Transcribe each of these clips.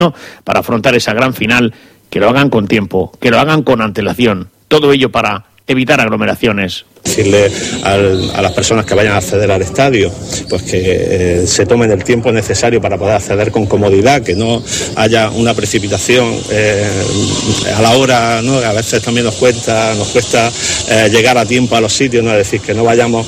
para afrontar esa gran final, que lo hagan con tiempo, que lo hagan con antelación, todo ello para evitar aglomeraciones. Decirle a las personas que vayan a acceder al estadio, pues que se tomen el tiempo necesario para poder acceder con comodidad, que no haya una precipitación a la hora, ¿no? A veces también nos cuesta llegar a tiempo a los sitios, ¿no? Es decir, que no vayamos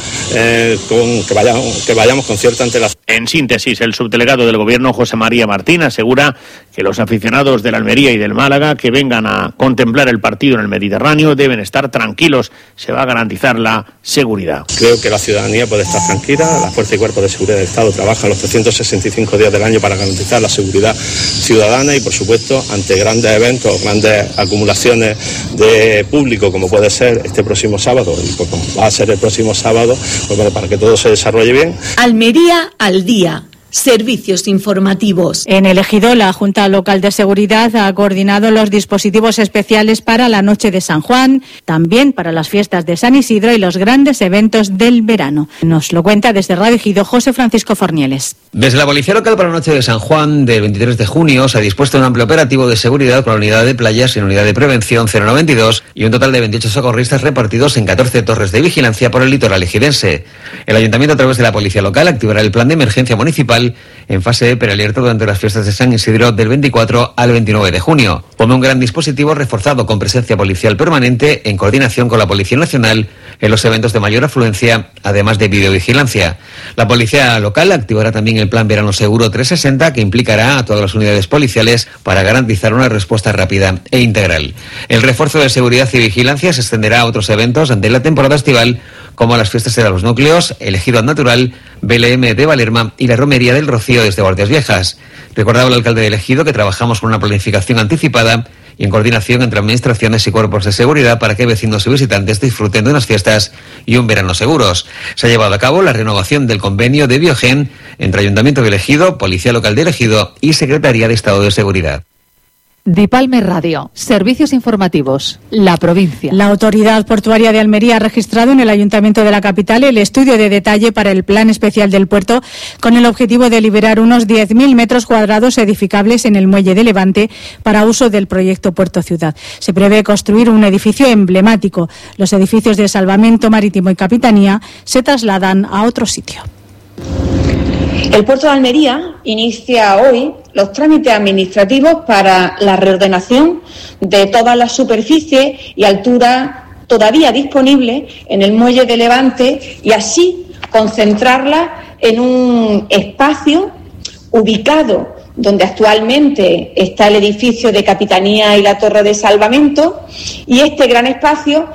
que vayamos con cierta antelación. En síntesis, el subdelegado del Gobierno, José María Martín, asegura que los aficionados de la Almería y del Málaga que vengan a contemplar el partido en el Mediterráneo deben estar tranquilos, se va a garantizar la seguridad. Creo que la ciudadanía puede estar tranquila, las fuerzas y cuerpos de seguridad del Estado trabajan los 365 días del año para garantizar la seguridad ciudadana y, por supuesto, ante grandes eventos, grandes acumulaciones de público, como puede ser este próximo sábado, y pues, como va a ser el próximo sábado, pues, bueno, para que todo se desarrolle bien. Almería al día. Servicios informativos. En el Ejido, la Junta Local de Seguridad ha coordinado los dispositivos especiales para la Noche de San Juan, también para las fiestas de San Isidro y los grandes eventos del verano. Nos lo cuenta desde Radio Ejido José Francisco Fornieles. Desde la Policía Local para la Noche de San Juan del 23 de junio se ha dispuesto un amplio operativo de seguridad con la unidad de playas y la unidad de prevención 092 y un total de 28 socorristas repartidos en 14 torres de vigilancia por el litoral ejidense. El Ayuntamiento, a través de la Policía Local, activará el plan de emergencia municipal en fase de prealerta durante las fiestas de San Isidro del 24 al 29 de junio. Pone un gran dispositivo reforzado con presencia policial permanente en coordinación con la Policía Nacional en los eventos de mayor afluencia, además de videovigilancia. La Policía Local activará también el Plan Verano Seguro 360, que implicará a todas las unidades policiales para garantizar una respuesta rápida e integral. El refuerzo de seguridad y vigilancia se extenderá a otros eventos ante la temporada estival, como las fiestas de los núcleos, el Ejido Natural, BLM de Valerma y la Romería del Rocío desde Guardias Viejas. Recordaba el alcalde del Ejido que trabajamos con una planificación anticipada y en coordinación entre administraciones y cuerpos de seguridad para que vecinos y visitantes disfruten de unas fiestas y un verano seguros. Se ha llevado a cabo la renovación del convenio de Biogen entre Ayuntamiento del Ejido, Policía Local del Ejido y Secretaría de Estado de Seguridad. Dipalme Radio, servicios informativos, la provincia. La Autoridad Portuaria de Almería ha registrado en el Ayuntamiento de la capital el estudio de detalle para el Plan Especial del Puerto, con el objetivo de liberar unos 10.000 metros cuadrados edificables en el muelle de Levante para uso del proyecto Puerto Ciudad. Se prevé construir un edificio emblemático. Los edificios de Salvamento Marítimo y Capitanía se trasladan a otro sitio. El Puerto de Almería inicia hoy los trámites administrativos para la reordenación de todas las superficies y alturas todavía disponibles en el muelle de Levante y así concentrarlas en un espacio ubicado donde actualmente está el edificio de Capitanía y la Torre de Salvamento, y este gran espacio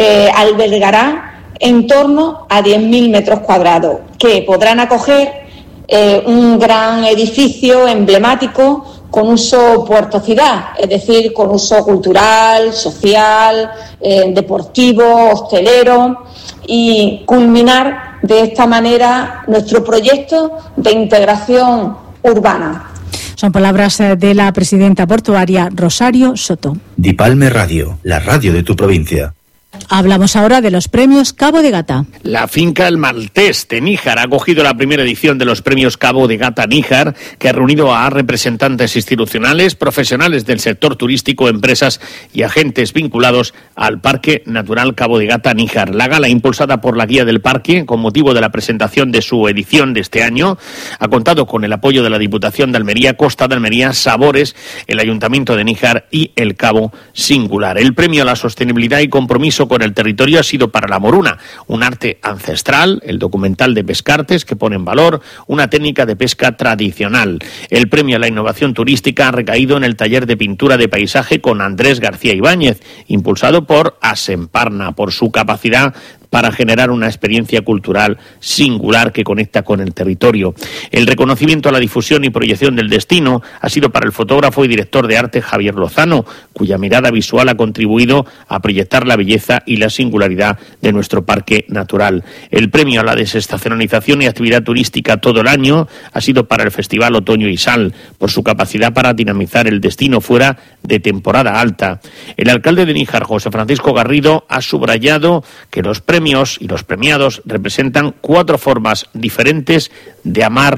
albergará en torno a 10.000 metros cuadrados que podrán acoger un gran edificio emblemático con uso Puerto Ciudad, es decir, con uso cultural, social, deportivo, hostelero, y culminar de esta manera nuestro proyecto de integración urbana. Son palabras de la presidenta portuaria Rosario Soto. Dipalme Radio, la radio de tu provincia. Hablamos ahora de los premios Cabo de Gata. La finca El Maltés de Níjar ha acogido la primera edición de los premios Cabo de Gata Níjar, que ha reunido a representantes institucionales, profesionales del sector turístico, empresas y agentes vinculados al Parque Natural Cabo de Gata Níjar. La gala, impulsada por la guía del parque con motivo de la presentación de su edición de este año, ha contado con el apoyo de la Diputación de Almería, Costa de Almería, Sabores, el Ayuntamiento de Níjar y el Cabo Singular. El premio a la sostenibilidad y compromiso con el territorio ha sido para la moruna, un arte ancestral, el documental de Pescartes, que pone en valor una técnica de pesca tradicional. El premio a la innovación turística ha recaído en el taller de pintura de paisaje con Andrés García Ibáñez, impulsado por Asemparna, por su capacidad para generar una experiencia cultural singular que conecta con el territorio. El reconocimiento a la difusión y proyección del destino ha sido para el fotógrafo y director de arte Javier Lozano, cuya mirada visual ha contribuido a proyectar la belleza y la singularidad de nuestro parque natural. El premio a la desestacionalización y actividad turística todo el año ha sido para el Festival Otoño y Sal, por su capacidad para dinamizar el destino fuera de temporada alta. El alcalde de Níjar, José Francisco Garrido, ha subrayado que los premios y los premiados representan 4 formas diferentes de amar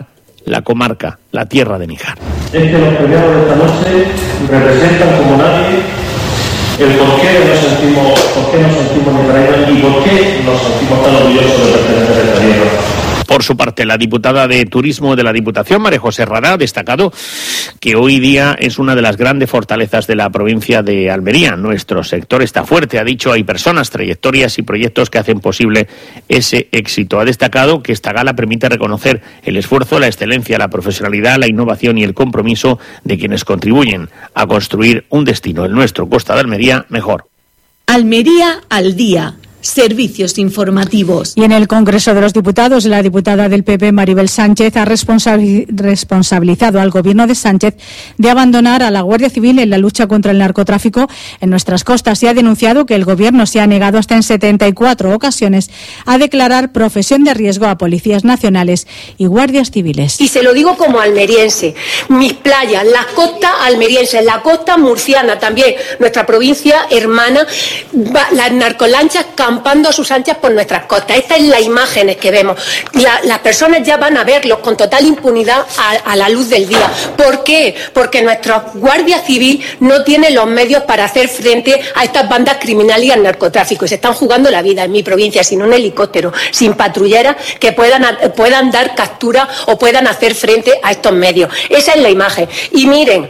la comarca, la tierra de Níjar. Es que los premiados de esta noche representan como nadie el por qué nos sentimos nicaragüenses y por qué nos sentimos tan orgullosos de pertenecer a esta tierra. Por su parte, la diputada de Turismo de la Diputación, María José Rada, ha destacado que hoy día es una de las grandes fortalezas de la provincia de Almería. Nuestro sector está fuerte, ha dicho, hay personas, trayectorias y proyectos que hacen posible ese éxito. Ha destacado que esta gala permite reconocer el esfuerzo, la excelencia, la profesionalidad, la innovación y el compromiso de quienes contribuyen a construir un destino, el nuestro, Costa de Almería, mejor. Almería al día. Servicios informativos. Y en el Congreso de los Diputados, la diputada del PP, Maribel Sánchez, ha responsabilizado al Gobierno de Sánchez de abandonar a la Guardia Civil en la lucha contra el narcotráfico en nuestras costas y ha denunciado que el Gobierno se ha negado hasta en 74 ocasiones a declarar profesión de riesgo a policías nacionales y guardias civiles. Y se lo digo como almeriense, mis playas, las costas almerienses, la costa murciana también, nuestra provincia hermana, las narcolanchas campando a sus anchas por nuestras costas. Estas son las imágenes que vemos. Las personas ya van a verlos con total impunidad a la luz del día. ¿Por qué? Porque nuestra Guardia Civil no tiene los medios para hacer frente a estas bandas criminales y al narcotráfico. Y se están jugando la vida en mi provincia sin un helicóptero, sin patrulleras que puedan dar captura o puedan hacer frente a estos medios. Esa es la imagen. Y miren,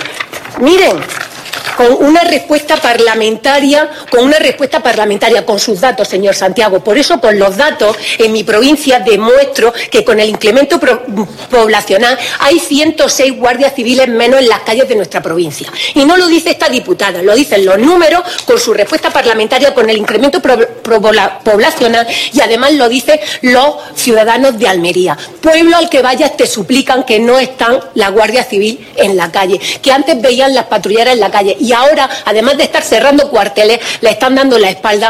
con una respuesta parlamentaria, con sus datos, señor Santiago. Por eso, con los datos, en mi provincia demuestro que con el incremento poblacional hay 106 guardias civiles menos en las calles de nuestra provincia. Y no lo dice esta diputada, lo dicen los números con su respuesta parlamentaria, con el incremento poblacional y además lo dicen los ciudadanos de Almería. Pueblo al que vayas te suplican que no están la Guardia Civil en la calle, que antes veían las patrulleras en la calle. Y ahora, además de estar cerrando cuarteles, le están dando la espalda.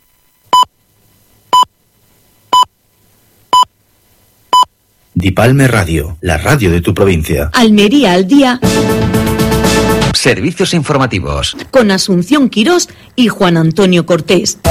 Dipalme Radio, la radio de tu provincia. Almería al día. Servicios informativos. Con Asunción Quirós y Juan Antonio Cortés.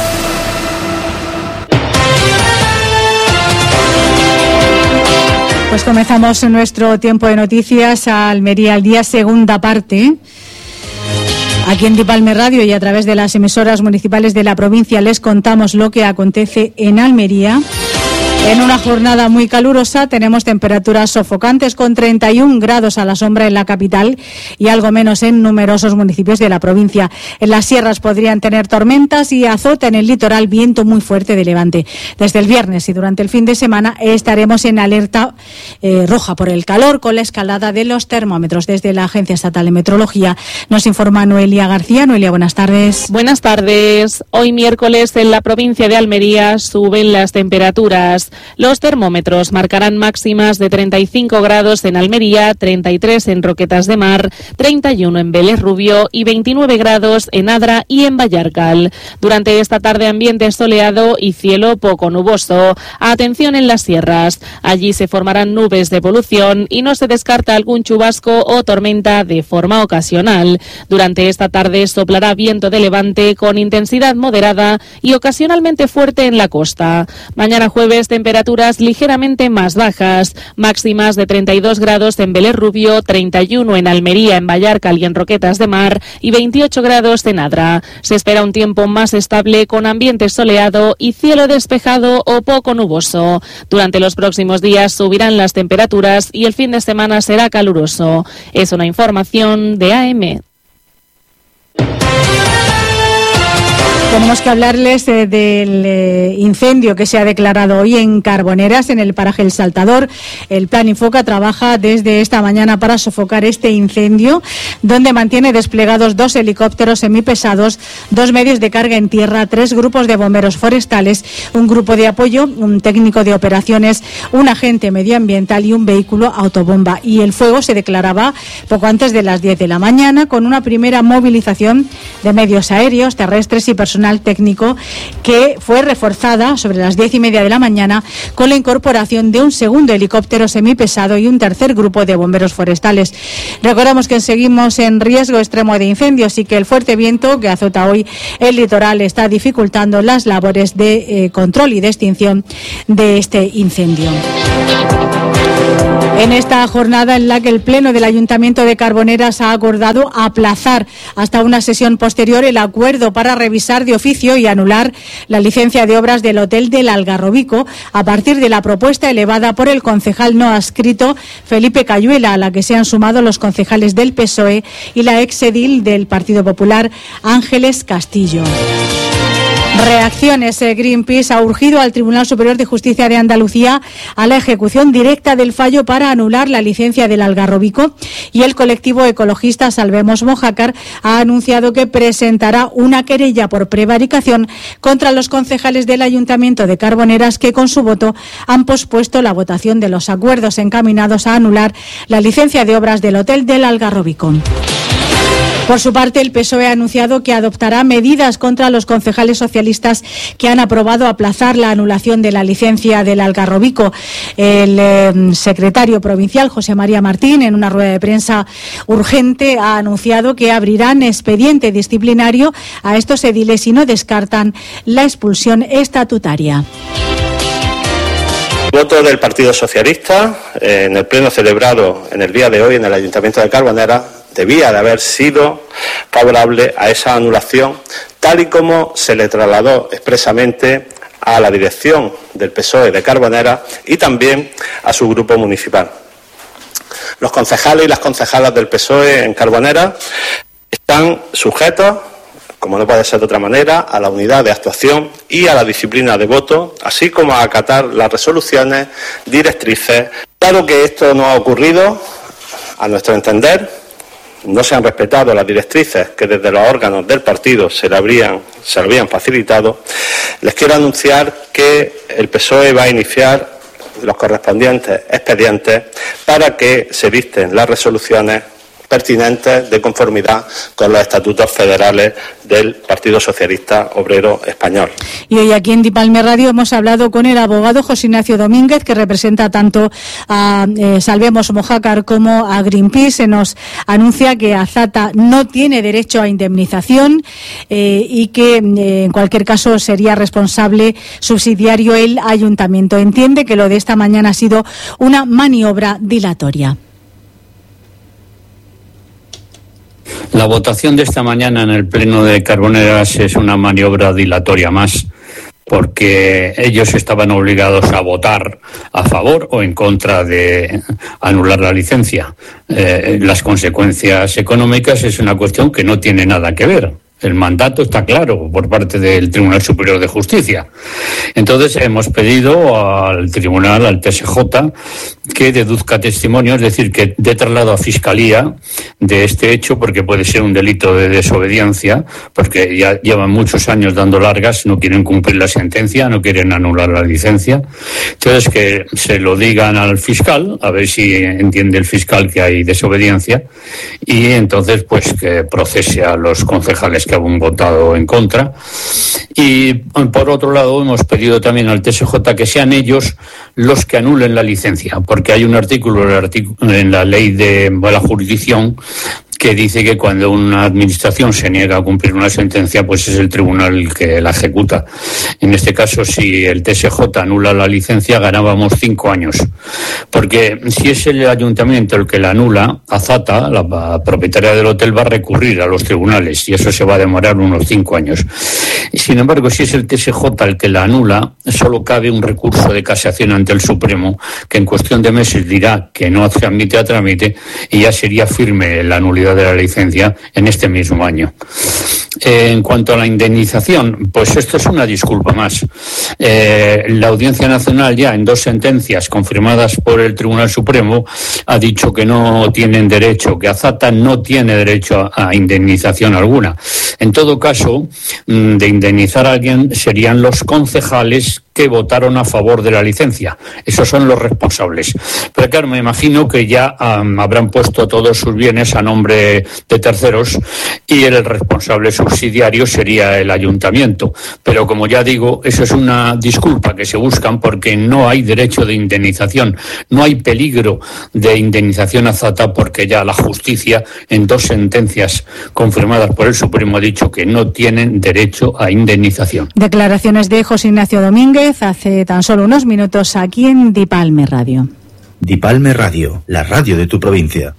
Pues comenzamos nuestro tiempo de noticias a Almería al día, segunda parte. Aquí en Dipalme Radio y a través de las emisoras municipales de la provincia les contamos lo que acontece en Almería. En una jornada muy calurosa tenemos temperaturas sofocantes con 31 grados a la sombra en la capital y algo menos en numerosos municipios de la provincia. En las sierras podrían tener tormentas y azota en el litoral viento muy fuerte de levante. Desde el viernes y durante el fin de semana estaremos en alerta roja por el calor con la escalada de los termómetros. Desde la Agencia Estatal de Meteorología nos informa Noelia García. Noelia, buenas tardes. Buenas tardes. Hoy miércoles en la provincia de Almería suben las temperaturas. Los termómetros marcarán máximas de 35 grados en Almería, 33 en Roquetas de Mar, 31 en Vélez Rubio y 29 grados en Adra y en Vallarcal. Durante esta tarde ambiente soleado y cielo poco nuboso. Atención en las sierras. Allí se formarán nubes de polución y no se descarta algún chubasco o tormenta de forma ocasional. Durante esta tarde soplará viento de levante con intensidad moderada y ocasionalmente fuerte en la costa. Mañana jueves temperaturas ligeramente más bajas, máximas de 32 grados en Vélez Rubio, 31 en Almería, en Vallarcal y en Roquetas de Mar y 28 grados en Adra. Se espera un tiempo más estable con ambiente soleado y cielo despejado o poco nuboso. Durante los próximos días subirán las temperaturas y el fin de semana será caluroso. Es una información de AM. Tenemos que hablarles del incendio que se ha declarado hoy en Carboneras, en el paraje El Saltador. El Plan Infoca trabaja desde esta mañana para sofocar este incendio, donde mantiene desplegados 2 helicópteros semipesados, 2 medios de carga en tierra, 3 grupos de bomberos forestales, un grupo de apoyo, un técnico de operaciones, un agente medioambiental y un vehículo autobomba. Y el fuego se declaraba poco antes de las 10 de la mañana, con una primera movilización de medios aéreos, terrestres y personal técnico que fue reforzada sobre las 10:30 de la mañana con la incorporación de un segundo helicóptero semipesado y un tercer grupo de bomberos forestales. Recordamos que seguimos en riesgo extremo de incendios y que el fuerte viento que azota hoy el litoral está dificultando las labores de control y de extinción de este incendio. En esta jornada en la que el Pleno del Ayuntamiento de Carboneras ha acordado aplazar hasta una sesión posterior el acuerdo para revisar de oficio y anular la licencia de obras del Hotel del Algarrobico a partir de la propuesta elevada por el concejal no adscrito Felipe Cayuela, a la que se han sumado los concejales del PSOE y la exedil del Partido Popular Ángeles Castillo. Reacciones. Greenpeace ha urgido al Tribunal Superior de Justicia de Andalucía a la ejecución directa del fallo para anular la licencia del Algarrobico, y el colectivo ecologista Salvemos Mojácar ha anunciado que presentará una querella por prevaricación contra los concejales del Ayuntamiento de Carboneras que con su voto han pospuesto la votación de los acuerdos encaminados a anular la licencia de obras del Hotel del Algarrobico. Por su parte, el PSOE ha anunciado que adoptará medidas contra los concejales socialistas que han aprobado aplazar la anulación de la licencia del Algarrobico. El secretario provincial, José María Martín, en una rueda de prensa urgente, ha anunciado que abrirán expediente disciplinario a estos ediles y no descartan la expulsión estatutaria. Voto del Partido Socialista en el pleno celebrado en el día de hoy en el Ayuntamiento de Carboneras debía de haber sido favorable a esa anulación, tal y como se le trasladó expresamente a la dirección del PSOE de Carboneras y también a su grupo municipal. Los concejales y las concejalas del PSOE en Carboneras están sujetos, como no puede ser de otra manera, a la unidad de actuación y a la disciplina de voto, así como a acatar las resoluciones, directrices. Claro que esto no ha ocurrido, a nuestro entender. No se han respetado las directrices que desde los órganos del partido se le habían facilitado. Les quiero anunciar que el PSOE va a iniciar los correspondientes expedientes para que se dicten las resoluciones pertinentes de conformidad con los estatutos federales del Partido Socialista Obrero Español. Y hoy aquí en Dipalme Radio hemos hablado con el abogado José Ignacio Domínguez, que representa tanto a Salvemos Mojácar como a Greenpeace. Se nos anuncia que Azata no tiene derecho a indemnización y que en cualquier caso sería responsable subsidiario el ayuntamiento. Entiende que lo de esta mañana ha sido una maniobra dilatoria. La votación de esta mañana en el Pleno de Carboneras es una maniobra dilatoria más, porque ellos estaban obligados a votar a favor o en contra de anular la licencia. Las consecuencias económicas es una cuestión que no tiene nada que ver. El mandato está claro por parte del Tribunal Superior de Justicia. Entonces hemos pedido al Tribunal, al TSJ, que deduzca testimonio, es decir, que dé traslado a Fiscalía de este hecho, porque puede ser un delito de desobediencia, porque ya llevan muchos años dando largas, no quieren cumplir la sentencia, no quieren anular la licencia. Entonces que se lo digan al fiscal, a ver si entiende el fiscal que hay desobediencia, y entonces pues que procese a los concejales que han votado en contra. Y por otro lado hemos pedido también al TSJ que sean ellos los que anulen la licencia, porque hay un artículo en la ley de la jurisdicción que dice que cuando una administración se niega a cumplir una sentencia, pues es el tribunal el que la ejecuta. En este caso, si el TSJ anula la licencia, ganábamos 5 años. Porque si es el ayuntamiento el que la anula, Azata, la propietaria del hotel, va a recurrir a los tribunales y eso se va a demorar unos 5 años. Sin embargo, si es el TSJ el que la anula, solo cabe un recurso de casación ante el Supremo, que en cuestión de meses dirá que no se admite a trámite y ya sería firme la nulidad de la licencia en este mismo año. En cuanto a la indemnización, pues esto es una disculpa más. La Audiencia Nacional ya en 2 sentencias confirmadas por el Tribunal Supremo ha dicho que no tienen derecho, que Azata no tiene derecho a indemnización alguna. En todo caso, de indemnizar a alguien serían los concejales que votaron a favor de la licencia. Esos son los responsables. Pero claro, me imagino que ya habrán puesto todos sus bienes a nombre de terceros y el responsable subsidiario sería el ayuntamiento. Pero como ya digo, eso es una disculpa que se buscan porque no hay derecho de indemnización. No hay peligro de indemnización a Azata porque ya la justicia en 2 sentencias confirmadas por el Supremo ha dicho que no tienen derecho a indemnización. Declaraciones de José Ignacio Domínguez hace tan solo unos minutos aquí en Dipalme Radio. Dipalme Radio, la radio de tu provincia.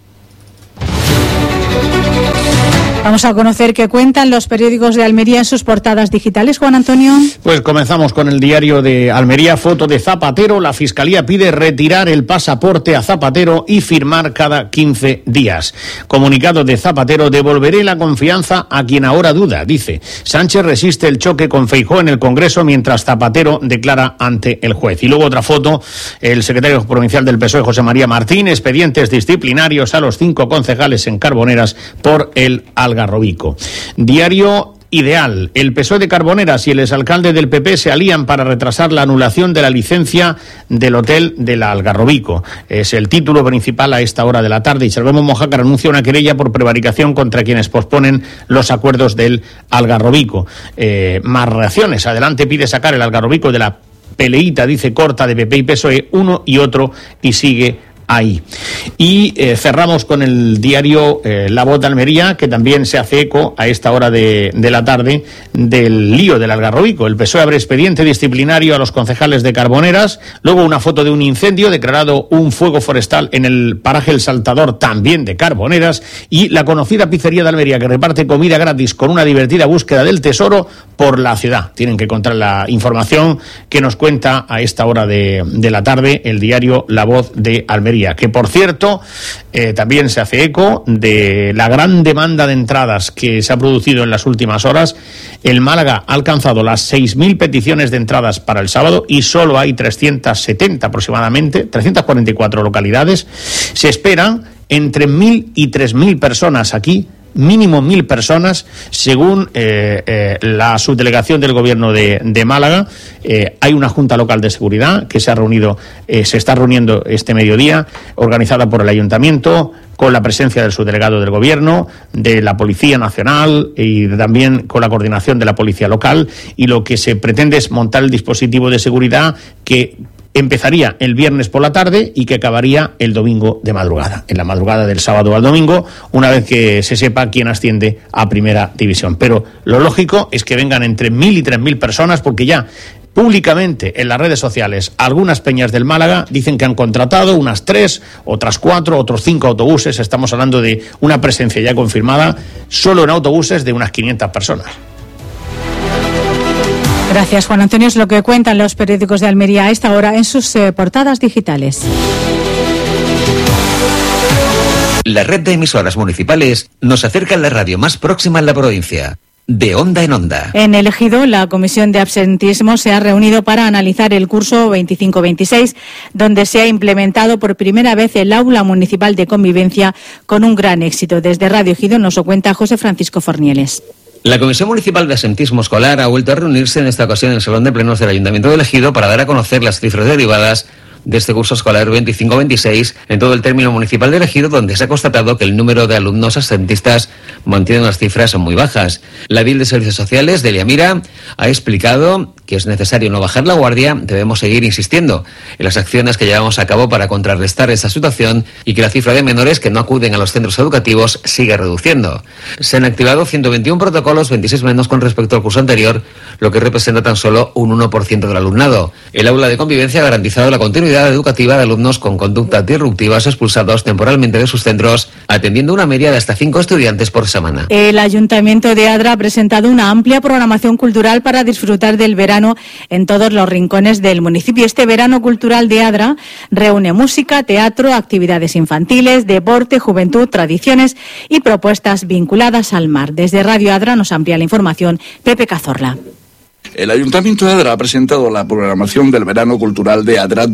Vamos a conocer qué cuentan los periódicos de Almería en sus portadas digitales. Juan Antonio. Pues comenzamos con el diario de Almería, foto de Zapatero. La Fiscalía pide retirar el pasaporte a Zapatero y firmar cada 15 días. Comunicado de Zapatero, devolveré la confianza a quien ahora duda, dice. Sánchez resiste el choque con Feijóo en el Congreso mientras Zapatero declara ante el juez. Y luego otra foto, el secretario provincial del PSOE, José María Martín, expedientes disciplinarios a los 5 concejales en Carboneras por el Algarrobico. Diario Ideal. El PSOE de Carboneras y el exalcalde del PP se alían para retrasar la anulación de la licencia del hotel del Algarrobico. Es el título principal a esta hora de la tarde. Y Salvemos Mojácar anuncia una querella por prevaricación contra quienes posponen los acuerdos del Algarrobico. Más reacciones. Adelante pide sacar el Algarrobico de la peleita, dice, corta de PP y PSOE, uno y otro, y sigue ahí. Y cerramos con el diario La Voz de Almería, que también se hace eco a esta hora de la tarde del lío del Algarrobico. El PSOE abre expediente disciplinario a los concejales de Carboneras, luego una foto de un incendio, declarado un fuego forestal en el paraje El Saltador, también de Carboneras, y la conocida pizzería de Almería, que reparte comida gratis con una divertida búsqueda del tesoro por la ciudad. Tienen que encontrar la información que nos cuenta a esta hora de la tarde el diario La Voz de Almería, que por cierto también se hace eco de la gran demanda de entradas que se ha producido en las últimas horas. El Málaga ha alcanzado las 6.000 peticiones de entradas para el sábado y solo hay 370 aproximadamente, 344 localidades. Se esperan entre 1.000 y 3.000 personas aquí, mínimo 1.000 personas, según la subdelegación del gobierno de Málaga. Hay una junta local de seguridad que se está reuniendo este mediodía, organizada por el ayuntamiento, con la presencia del subdelegado del gobierno, de la Policía Nacional y también con la coordinación de la policía local, y lo que se pretende es montar el dispositivo de seguridad que empezaría el viernes por la tarde y que acabaría el domingo de madrugada, en la madrugada del sábado al domingo, una vez que se sepa quién asciende a Primera División. Pero lo lógico es que vengan entre 1.000 y 3.000 personas, porque ya públicamente en las redes sociales algunas peñas del Málaga dicen que han contratado unas 3, otras 4, otros 5 autobuses. Estamos hablando de una presencia ya confirmada solo en autobuses de unas 500 personas. Gracias, Juan Antonio. Es lo que cuentan los periódicos de Almería a esta hora en sus portadas digitales. La red de emisoras municipales nos acerca a la radio más próxima en la provincia. De onda en onda. En el Ejido, la Comisión de Absentismo se ha reunido para analizar el curso 25-26, donde se ha implementado por primera vez el aula municipal de convivencia con un gran éxito. Desde Radio Ejido nos lo cuenta José Francisco Fornieles. La Comisión Municipal de Absentismo Escolar ha vuelto a reunirse en esta ocasión en el Salón de Plenos del Ayuntamiento de Ejido para dar a conocer las cifras derivadas de este curso escolar 25-26 en todo el término municipal de Ejido, donde se ha constatado que el número de alumnos absentistas mantiene unas cifras muy bajas. La edil de Servicios Sociales, Delia Mira, ha explicado que es necesario no bajar la guardia, debemos seguir insistiendo en las acciones que llevamos a cabo para contrarrestar esta situación y que la cifra de menores que no acuden a los centros educativos sigue reduciendo. Se han activado 121 protocolos, 26 menos con respecto al curso anterior, lo que representa tan solo un 1% del alumnado. El aula de convivencia ha garantizado la continuidad educativa de alumnos con conductas disruptivas expulsados temporalmente de sus centros, atendiendo una media de hasta 5 estudiantes por semana. El Ayuntamiento de Adra ha presentado una amplia programación cultural para disfrutar del verano en todos los rincones del municipio. Este verano cultural de Adra reúne música, teatro, actividades infantiles, deporte, juventud, tradiciones y propuestas vinculadas al mar. Desde Radio Adra nos amplía la información Pepe Cazorla. El Ayuntamiento de Adra ha presentado la programación del Verano Cultural de Adra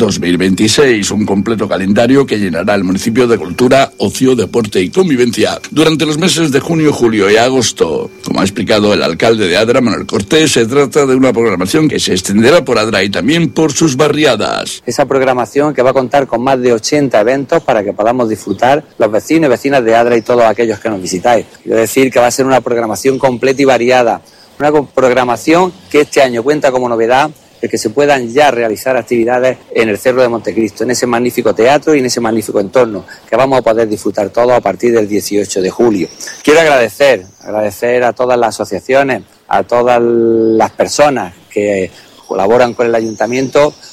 2026, un completo calendario que llenará el municipio de cultura, ocio, deporte y convivencia durante los meses de junio, julio y agosto. Como ha explicado el alcalde de Adra, Manuel Cortés, se trata de una programación que se extenderá por Adra y también por sus barriadas. Esa programación que va a contar con más de 80 eventos para que podamos disfrutar los vecinos y vecinas de Adra y todos aquellos que nos visitáis. Quiero decir que va a ser una programación completa y variada. Una programación que este año cuenta como novedad el que se puedan ya realizar actividades en el Cerro de Montecristo, en ese magnífico teatro y en ese magnífico entorno que vamos a poder disfrutar todos a partir del 18 de julio. Quiero agradecer a todas las asociaciones, a todas las personas que colaboran con el Ayuntamiento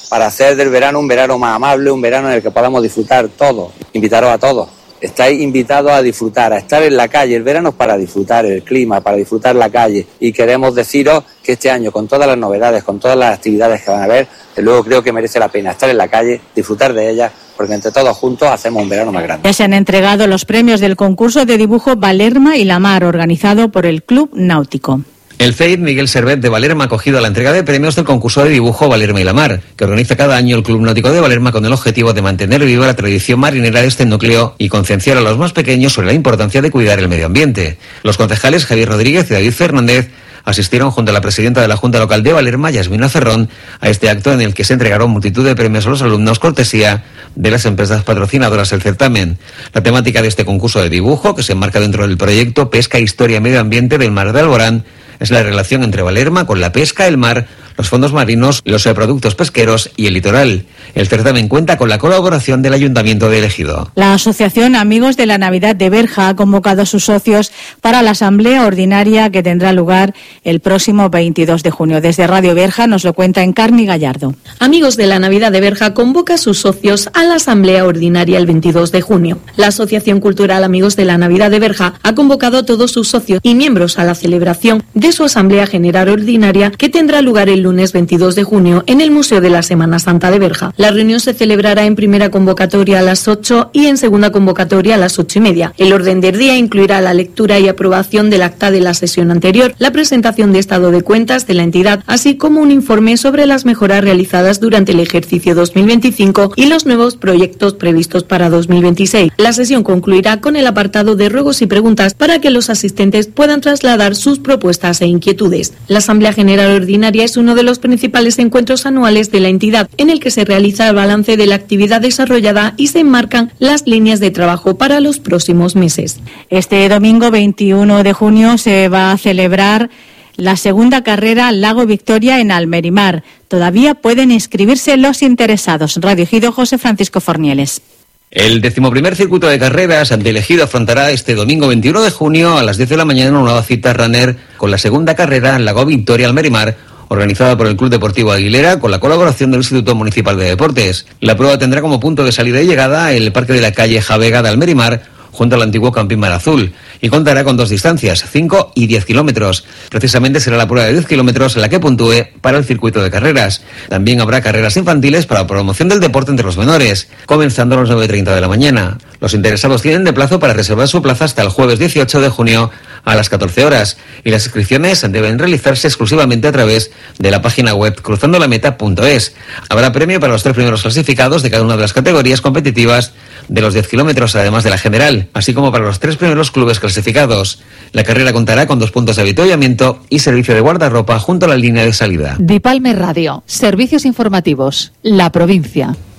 para hacer del verano un verano más amable, un verano en el que podamos disfrutar todos. Invitaros a todos. Estáis invitados a disfrutar, a estar en la calle. El verano es para disfrutar el clima, para disfrutar la calle. Y queremos deciros que este año, con todas las novedades, con todas las actividades que van a haber, desde luego creo que merece la pena estar en la calle, disfrutar de ellas, porque entre todos juntos hacemos un verano más grande. Ya se han entregado los premios del concurso de dibujo Valerma y la Mar, organizado por el Club Náutico. El CEID Miguel Servet de Valerma ha acogido la entrega de premios del concurso de dibujo Valerma y la Mar, que organiza cada año el Club Náutico de Valerma con el objetivo de mantener viva la tradición marinera de este núcleo y concienciar a los más pequeños sobre la importancia de cuidar el medio ambiente. Los concejales Javier Rodríguez y David Fernández asistieron junto a la presidenta de la Junta Local de Valerma, Yasmina Ferrón, a este acto en el que se entregaron multitud de premios a los alumnos cortesía de las empresas patrocinadoras del certamen. La temática de este concurso de dibujo, que se enmarca dentro del proyecto Pesca, Historia y Medio Ambiente del Mar de Alborán, es la relación entre Valerma con la pesca, el mar, los fondos marinos, los productos pesqueros y el litoral. El certamen cuenta con la colaboración del Ayuntamiento de Ejido. La Asociación Amigos de la Navidad de Berja ha convocado a sus socios para la asamblea ordinaria que tendrá lugar el próximo 22 de junio. Desde Radio Berja nos lo cuenta Encarni Gallardo. Amigos de la Navidad de Berja convoca a sus socios a la asamblea ordinaria el 22 de junio. La Asociación Cultural Amigos de la Navidad de Berja ha convocado a todos sus socios y miembros a la celebración de su asamblea general ordinaria que tendrá lugar el lunes 22 de junio en el Museo de la Semana Santa de Berja. La reunión se celebrará en primera convocatoria a las 8 y en segunda convocatoria a las 8:30. El orden del día incluirá la lectura y aprobación del acta de la sesión anterior, la presentación de estado de cuentas de la entidad, así como un informe sobre las mejoras realizadas durante el ejercicio 2025 y los nuevos proyectos previstos para 2026. La sesión concluirá con el apartado de ruegos y preguntas para que los asistentes puedan trasladar sus propuestas e inquietudes. La Asamblea General Ordinaria es uno de los principales encuentros anuales de la entidad, en el que se realiza el balance de la actividad desarrollada y se enmarcan las líneas de trabajo para los próximos meses. Este domingo 21 de junio se va a celebrar la segunda carrera Lago Victoria en Almerimar. Todavía pueden inscribirse los interesados. Radio Ejido, José Francisco Fornieles. El 11º circuito de carreras ante el Ejido afrontará este domingo 21 de junio a las 10 de la mañana una nueva cita runner con la segunda carrera Lago Victoria Almerimar, organizada por el Club Deportivo Aguilera con la colaboración del Instituto Municipal de Deportes. La prueba tendrá como punto de salida y llegada el Parque de la Calle Javega de Almerimar, junto al antiguo Campín Mar Azul, y contará con dos distancias, 5 y 10 kilómetros. Precisamente será la prueba de 10 kilómetros la que puntúe para el circuito de carreras. También habrá carreras infantiles para promoción del deporte entre los menores, comenzando a las 9:30 de la mañana. Los interesados tienen de plazo para reservar su plaza hasta el jueves 18 de junio a las 14 horas, y las inscripciones deben realizarse exclusivamente a través de la página web cruzandolameta.es. Habrá premio para los 3 primeros clasificados de cada una de las categorías competitivas de los 10 kilómetros, además de la general, así como para los 3 primeros clubes clasificados. La carrera contará con 2 puntos de avituallamiento y servicio de guardarropa junto a la línea de salida. Dipalme Radio, servicios informativos, La Provincia.